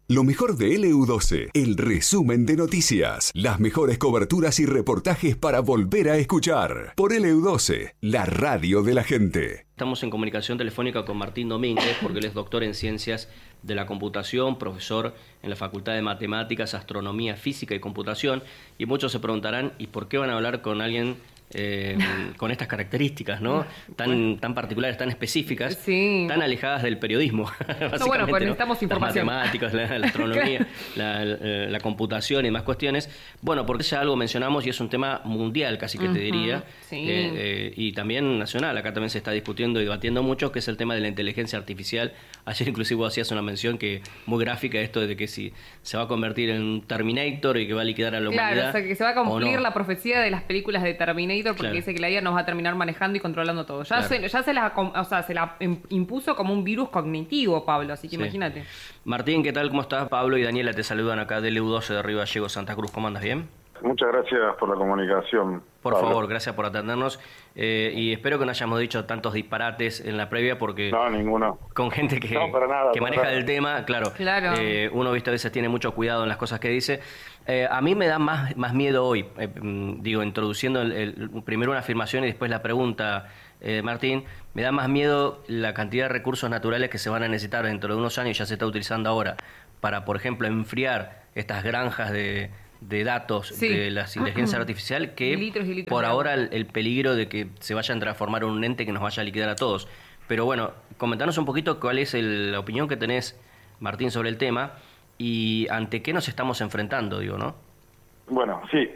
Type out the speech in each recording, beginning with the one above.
Lo mejor de LU12, el resumen de noticias, las mejores coberturas y reportajes para volver a escuchar. Por LU12, la radio de la gente. Estamos en comunicación telefónica con Martín Domínguez, porque él es doctor en Ciencias de la Computación, profesor en la Facultad de Matemáticas, Astronomía, Física y Computación. Y muchos se preguntarán, ¿y por qué van a hablar con alguien con estas características, ¿no? Tan particulares, tan específicas, sí, tan alejadas del periodismo? No, bueno, pues necesitamos información. Las matemáticas, la astronomía, la computación y demás cuestiones. Bueno, porque ya algo mencionamos y es un tema mundial, casi que te diría, sí. Y también nacional. Acá también se está discutiendo y debatiendo mucho, que es el tema de la inteligencia artificial. Ayer inclusive vos hacías una mención que muy gráfica, esto de que si se va a convertir en un Terminator y que va a liquidar a la humanidad. Claro, o sea, que se va a cumplir no. La profecía de las películas de Terminator, porque claro. Dice que la IA nos va a terminar manejando y controlando todo. Ya, claro. se la impuso como un virus cognitivo, Pablo, así que sí. Imagínate. Martín, ¿qué tal? ¿Cómo estás? Pablo y Daniela te saludan acá del LU12 de Río Gallegos, Santa Cruz. ¿Cómo andas? ¿Bien? Muchas gracias por la comunicación. Por Pablo. favor, gracias por atendernos. Y espero que no hayamos dicho tantos disparates en la previa, porque no, ninguno. Con gente que, no, para nada, que para maneja nada. del tema, claro. Uno, viste, a veces tiene mucho cuidado en las cosas que dice. A mí me da más miedo hoy, introduciendo primero una afirmación y después la pregunta, Martín, me da más miedo la cantidad de recursos naturales que se van a necesitar dentro de unos años, ya se está utilizando ahora, para, por ejemplo, enfriar estas granjas de datos de la inteligencia artificial, que litros y litros por ahora el peligro de que se vayan a transformar en un ente que nos vaya a liquidar a todos. Pero bueno, comentanos un poquito cuál es la opinión que tenés, Martín, sobre el tema y ante qué nos estamos enfrentando, ¿no? Bueno, sí,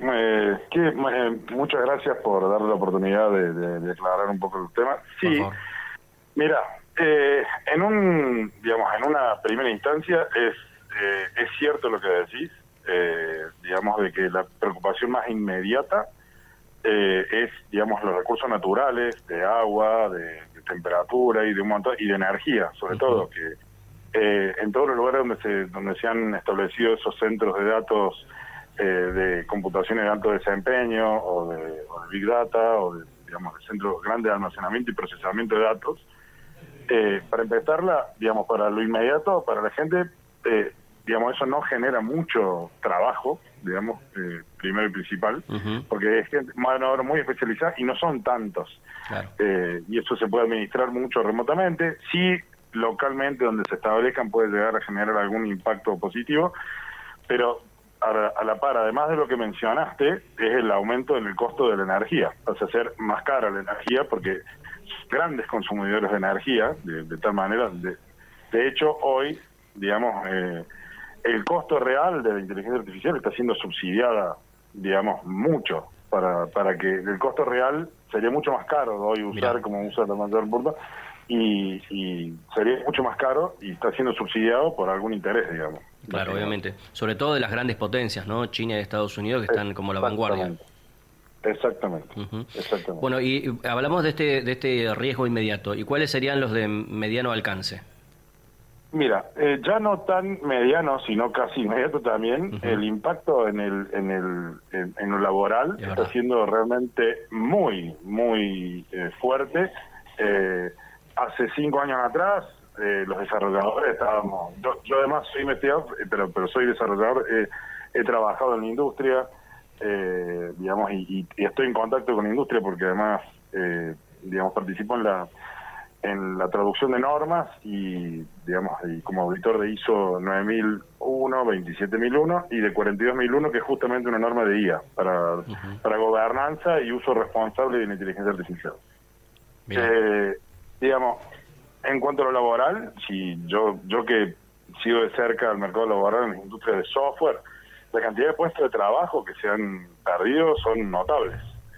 muchas gracias por darle la oportunidad de aclarar un poco el tema. Sí, mira, en una primera instancia es cierto lo que decís. Digamos de que la preocupación más inmediata es, digamos, los recursos naturales de agua, de temperatura y de un montón, y de energía, sobre todo, que en todos los lugares donde se han establecido esos centros de datos de computaciones de alto desempeño o de Big Data o de centros grandes de almacenamiento y procesamiento de datos, para empezarla, digamos, para lo inmediato, para la gente, eso no genera mucho trabajo, primero y principal, porque es gente muy especializada y no son tantos. Claro. Y eso se puede administrar mucho remotamente. Sí, localmente donde se establezcan puede llegar a generar algún impacto positivo, pero a la par, además de lo que mencionaste, es el aumento en el costo de la energía. Pasa a ser más cara la energía porque grandes consumidores de energía, de tal manera, de hecho hoy, el costo real de la inteligencia artificial está siendo subsidiada, mucho, para que el costo real sería mucho más caro hoy usar como usa la mayor parte, y sería mucho más caro y está siendo subsidiado por algún interés, Claro, obviamente. Sobre todo de las grandes potencias, ¿no? China y Estados Unidos, que están como la vanguardia. Exactamente. Exactamente. Bueno, y hablamos de este riesgo inmediato. ¿Y cuáles serían los de mediano alcance? Mira, ya no tan mediano, sino casi inmediato también, el impacto en lo laboral está siendo realmente muy, muy fuerte. Hace 5 años atrás, los desarrolladores estábamos... Yo además soy investigador, pero soy desarrollador, he trabajado en la industria, y estoy en contacto con la industria porque además, participo en la traducción de normas y como auditor de ISO 9001, 27001 y de 42001, que es justamente una norma de IA para gobernanza y uso responsable de la inteligencia artificial. En cuanto a lo laboral, si yo que sigo de cerca el mercado laboral en la industria de software, la cantidad de puestos de trabajo que se han perdido son notables.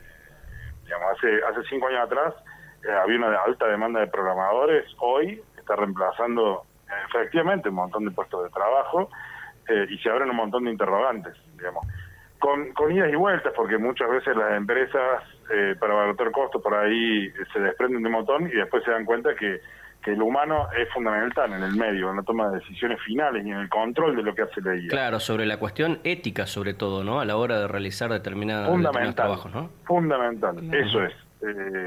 Hace 5 años atrás había una alta demanda de programadores, hoy está reemplazando efectivamente un montón de puestos de trabajo y se abren un montón de interrogantes, con idas y vueltas, porque muchas veces las empresas para abaratar costos por ahí se desprenden de un montón y después se dan cuenta que el humano es fundamental en el medio, en la toma de decisiones finales y en el control de lo que hace la IA. Claro, sobre la cuestión ética sobre todo, ¿no? A la hora de realizar determinados trabajos, ¿no? Fundamental, eso es.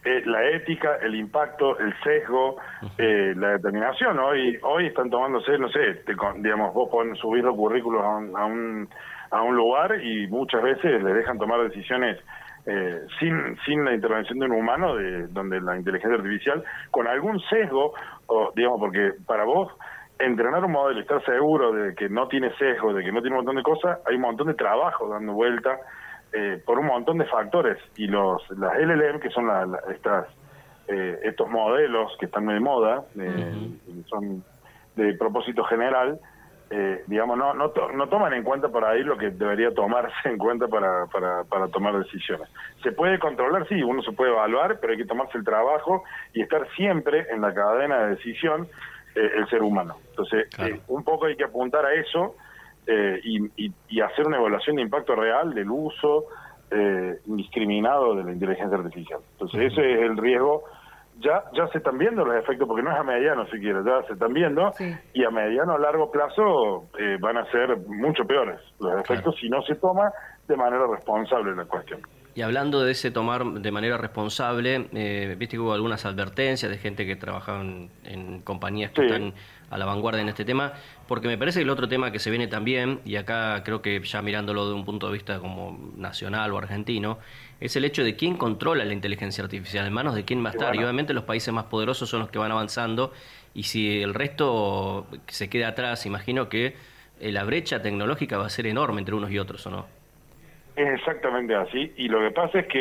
la ética, el impacto, el sesgo, la determinación. Hoy están tomándose, no sé, digamos, vos podés subir los currículos a un lugar y muchas veces le dejan tomar decisiones sin la intervención de un humano, donde la inteligencia artificial, con algún sesgo, digamos, porque para vos entrenar un modelo y estar seguro de que no tiene sesgo, de que no tiene un montón de cosas, hay un montón de trabajo dando vuelta por un montón de factores, y las LLM, que son estos modelos que están de moda, son de propósito general, digamos, no toman en cuenta por ahí lo que debería tomarse en cuenta para tomar decisiones. Se puede controlar, sí, uno se puede evaluar, pero hay que tomarse el trabajo y estar siempre en la cadena de decisión el ser humano. Entonces, claro, un poco hay que apuntar a eso y hacer una evaluación de impacto real del uso indiscriminado de la inteligencia artificial. Entonces, ese es el riesgo. Ya se están viendo los efectos, porque no es a mediano siquiera, ya se están viendo, y a mediano a largo plazo van a ser mucho peores los efectos, claro, si no se toma de manera responsable la cuestión. Y hablando de ese tomar de manera responsable, viste que hubo algunas advertencias de gente que trabaja en compañías que están a la vanguardia en este tema, porque me parece que el otro tema que se viene también, y acá creo que ya mirándolo de un punto de vista como nacional o argentino, es el hecho de quién controla la inteligencia artificial, en manos de quién va a estar. Bueno. Y obviamente los países más poderosos son los que van avanzando, y si el resto se queda atrás, imagino que la brecha tecnológica va a ser enorme entre unos y otros, ¿o no? Es exactamente así, y lo que pasa es que